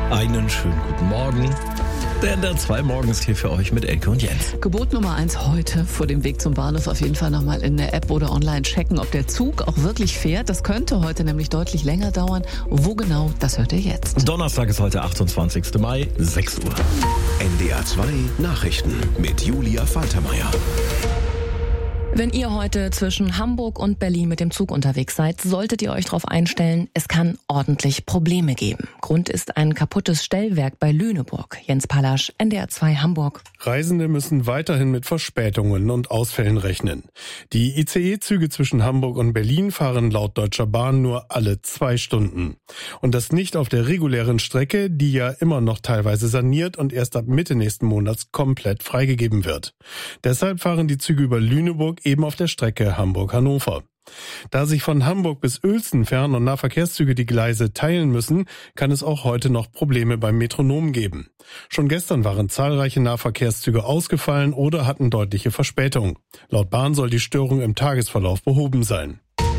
Einen schönen guten Morgen. Der NDR 2 Morgen ist hier für euch mit Elke und Jens. Gebot Nummer 1 heute vor dem Weg zum Bahnhof auf jeden Fall nochmal in der App oder online checken, ob der Zug auch wirklich fährt. Das könnte heute nämlich deutlich länger dauern. Wo genau, das hört ihr jetzt. Donnerstag ist heute 28. Mai, 6 Uhr. NDR 2 Nachrichten mit Julia Faltermeier. Wenn ihr heute zwischen Hamburg und Berlin mit dem Zug unterwegs seid, solltet ihr euch darauf einstellen, es kann ordentlich Probleme geben. Grund ist ein kaputtes Stellwerk bei Lüneburg. Jens Pallasch, NDR 2 Hamburg. Reisende müssen weiterhin mit Verspätungen und Ausfällen rechnen. Die ICE-Züge zwischen Hamburg und Berlin fahren laut Deutscher Bahn nur alle 2 Stunden. Und das nicht auf der regulären Strecke, die ja immer noch teilweise saniert und erst ab Mitte nächsten Monats komplett freigegeben wird. Deshalb fahren die Züge über Lüneburg eben auf der Strecke Hamburg-Hannover. Da sich von Hamburg bis Uelzen Fern- und Nahverkehrszüge die Gleise teilen müssen, kann es auch heute noch Probleme beim Metronom geben. Schon gestern waren zahlreiche Nahverkehrszüge ausgefallen oder hatten deutliche Verspätung. Laut Bahn soll die Störung im Tagesverlauf behoben sein.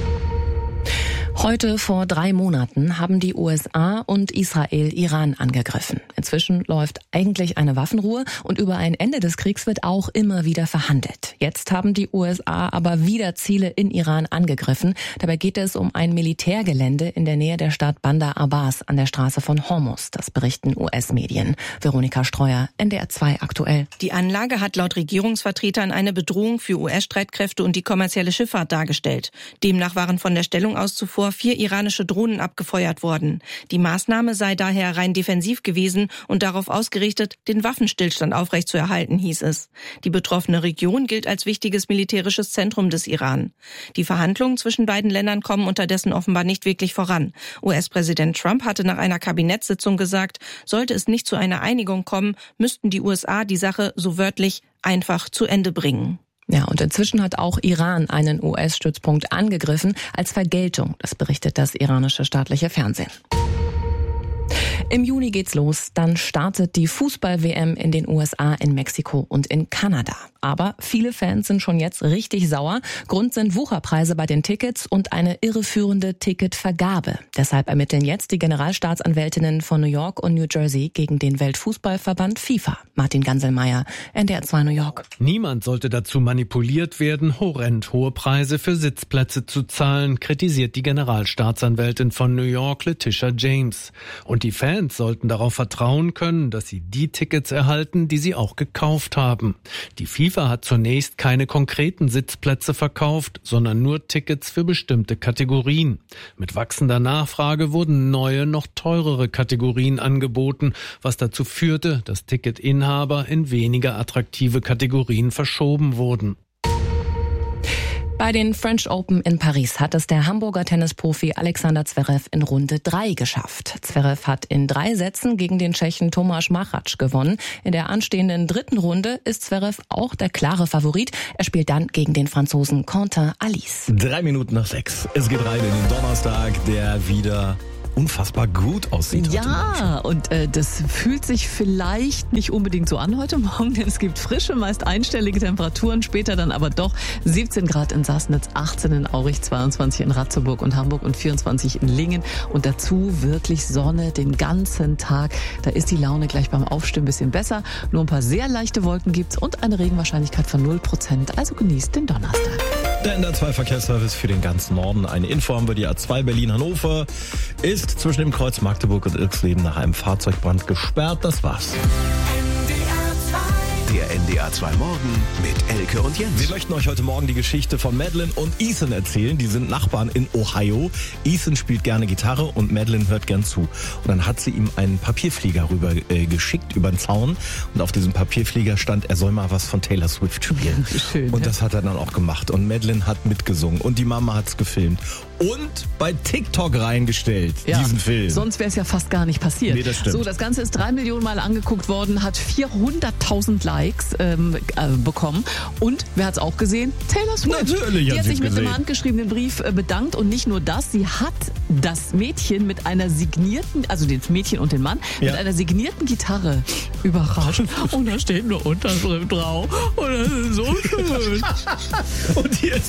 Heute vor 3 Monaten haben die USA und Israel Iran angegriffen. Inzwischen läuft eigentlich eine Waffenruhe und über ein Ende des Kriegs wird auch immer wieder verhandelt. Jetzt haben die USA aber wieder Ziele in Iran angegriffen. Dabei geht es um ein Militärgelände in der Nähe der Stadt Bandar Abbas an der Straße von Hormuz. Das berichten US-Medien. Veronika Streuer, NDR 2 aktuell. Die Anlage hat laut Regierungsvertretern eine Bedrohung für US-Streitkräfte und die kommerzielle Schifffahrt dargestellt. Demnach waren von der Stellung aus zuvor 4 iranische Drohnen abgefeuert worden. Die Maßnahme sei daher rein defensiv gewesen und darauf ausgerichtet, den Waffenstillstand aufrechtzuerhalten, hieß es. Die betroffene Region gilt als wichtiges militärisches Zentrum des Iran. Die Verhandlungen zwischen beiden Ländern kommen unterdessen offenbar nicht wirklich voran. US-Präsident Trump hatte nach einer Kabinettssitzung gesagt, sollte es nicht zu einer Einigung kommen, müssten die USA die Sache so wörtlich einfach zu Ende bringen. Ja, und inzwischen hat auch Iran einen US-Stützpunkt angegriffen als Vergeltung. Das berichtet das iranische staatliche Fernsehen. Im Juni geht's los, dann startet die Fußball-WM in den USA, in Mexiko und in Kanada. Aber viele Fans sind schon jetzt richtig sauer. Grund sind Wucherpreise bei den Tickets und eine irreführende Ticketvergabe. Deshalb ermitteln jetzt die Generalstaatsanwältinnen von New York und New Jersey gegen den Weltfußballverband FIFA. Martin Ganselmeier, NDR 2 New York. Niemand sollte dazu manipuliert werden, horrend hohe Preise für Sitzplätze zu zahlen, kritisiert die Generalstaatsanwältin von New York, Letitia James. Und die Fans sollten darauf vertrauen können, dass sie die Tickets erhalten, die sie auch gekauft haben. Die FIFA hat zunächst keine konkreten Sitzplätze verkauft, sondern nur Tickets für bestimmte Kategorien. Mit wachsender Nachfrage wurden neue, noch teurere Kategorien angeboten, was dazu führte, dass Ticketinhaber in weniger attraktive Kategorien verschoben wurden. Bei den French Open in Paris hat es der Hamburger Tennisprofi Alexander Zverev in Runde 3 geschafft. Zverev hat in 3 Sätzen gegen den Tschechen Tomáš Machač gewonnen. In der anstehenden 3. Runde ist Zverev auch der klare Favorit. Er spielt dann gegen den Franzosen Quentin Alice. 3 Minuten nach 6. Es geht rein in den Donnerstag, der wieder unfassbar gut aussieht. Ja, und das fühlt sich vielleicht nicht unbedingt so an heute Morgen, denn es gibt frische, meist einstellige Temperaturen, später dann aber doch 17 Grad in Sassnitz, 18 in Aurich, 22 in Ratzeburg und Hamburg und 24 in Lingen und dazu wirklich Sonne den ganzen Tag. Da ist die Laune gleich beim Aufstehen ein bisschen besser. Nur ein paar sehr leichte Wolken gibt's und eine Regenwahrscheinlichkeit von 0%, also genießt den Donnerstag. Der NDR 2 Verkehrsservice für den ganzen Norden. Eine Info haben wir, die A2 Berlin-Hannover ist zwischen dem Kreuz Magdeburg und Ilksleben nach einem Fahrzeugbrand gesperrt. Das war's. Der NDR 2 Morgen mit Elke und Jens. Wir möchten euch heute Morgen die Geschichte von Madeline und Ethan erzählen. Die sind Nachbarn in Ohio. Ethan spielt gerne Gitarre und Madeline hört gern zu. Und dann hat sie ihm einen Papierflieger rüber geschickt über den Zaun. Und auf diesem Papierflieger stand, er soll mal was von Taylor Swift spielen. Schön, und das hat er dann auch gemacht. Und Madeline hat mitgesungen und die Mama hat's gefilmt. Und bei TikTok reingestellt, diesen Film. Sonst wäre es ja fast gar nicht passiert. Nee, das stimmt. So, das Ganze ist 3 Millionen Mal angeguckt worden, hat 400.000 Likes bekommen. Und, wer hat's auch gesehen? Taylor Swift. Natürlich die hat sich mit gesehen. einem handgeschriebenen Brief bedankt. Und nicht nur das, sie hat das Mädchen mit einer signierten, also das Mädchen und den Mann, mit einer signierten Gitarre überrascht. Und da steht eine Unterschrift drauf. Und das ist so schön. Und jetzt